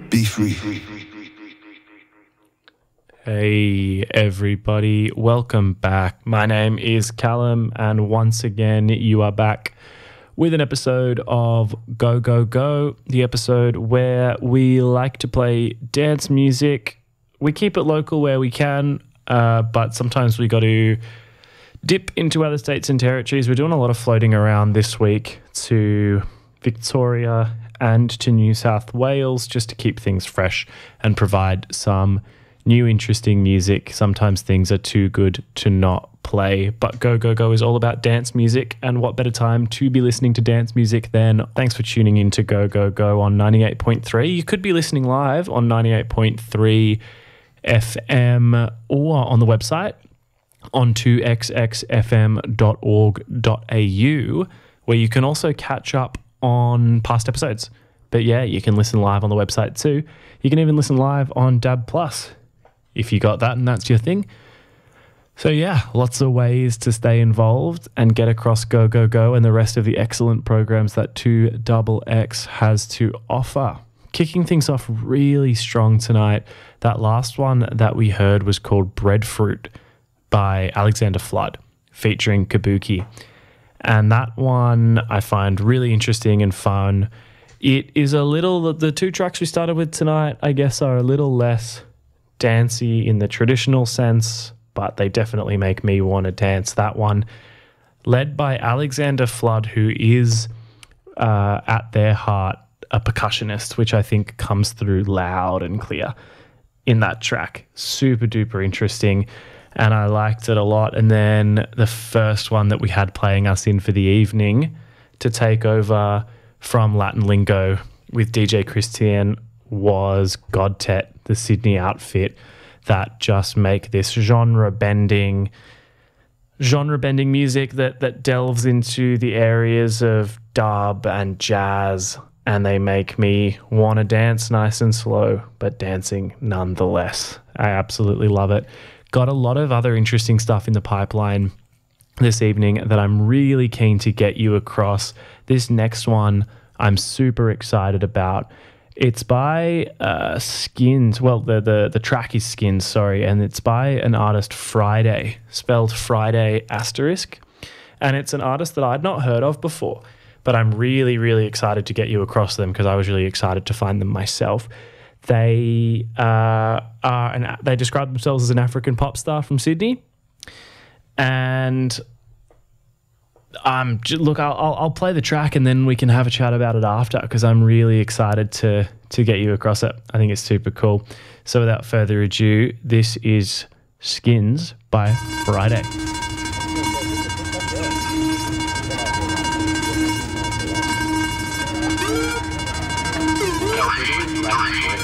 Be free. Hey everybody, welcome back. My name is Callum, and once again you are back with an episode of Go Go Go, the episode where we like to play dance music. We keep it local where we can, but sometimes we got to dip into other states and territories. We're doing a lot of floating around this week to Victoria and to New South Wales just to keep things fresh and provide some new interesting music. Sometimes things are too good to not play, but Go Go Go is all about dance music, and what better time to be listening to dance music than thanks for tuning in to Go Go Go on 98.3. You could be listening live on 98.3 FM or on the website on 2xxfm.org.au, where you can also catch up on past episodes. But yeah, you can listen live on the website too. You can even listen live on DAB Plus if you got that and that's your thing. So yeah, lots of ways to stay involved and get across Go Go Go and the rest of the excellent programs that 2XX has to offer. Kicking things off really strong tonight. That last one that we heard was called Breadfruit by Alexander Flood featuring Kabuki. And that one I find really interesting and fun. It is a little, the two tracks we started with tonight, I guess, are a little less dancey in the traditional sense, but they definitely make me want to dance. That one, led by Alexander Flood, who is at their heart a percussionist, which I think comes through loud and clear in that track. Super duper interesting, and I liked it a lot. And then the first one that we had playing us in for the evening to take over from Latin Lingo with DJ Christian was Godtet, the Sydney outfit that just make this genre-bending music that delves into the areas of dub and jazz, and they make me want to dance nice and slow, but dancing nonetheless. I absolutely love it. Got a lot of other interesting stuff in the pipeline this evening that I'm really keen to get you across. This next one I'm super excited about. It's by Skins. Well, the track is Skins, sorry, and it's by an artist, Friday, spelled Friday asterisk. And it's an artist that I'd not heard of before, but I'm really, really excited to get you across them because I was really excited to find them myself. They they describe themselves as an African pop star from Sydney, and look, I'll play the track and then we can have a chat about it after, because I'm really excited to get you across it. I think it's super cool. So without further ado, this is Skins by Friday.